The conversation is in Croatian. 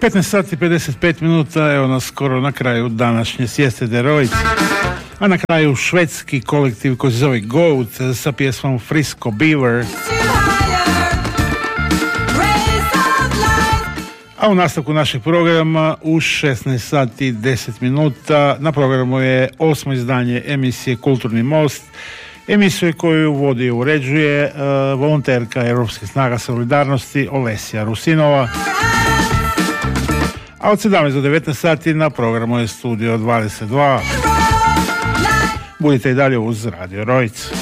15 sati 55 minuta, evo nas skoro na kraju današnje Sieste Deroic, a na kraju švedski kolektiv koji se zove Goat sa pjesmom Frisco Beaver. A u nastavku našeg programa u 16 sati 10 minuta na programu je 8. izdanje emisije Kulturni most, emisiju koju vodi i uređuje volonterka Europskih snaga solidarnosti Olesja Rusinova. A od 17 do 19 sati na programu je Studio 22. Budite i dalje uz Radio Rojc.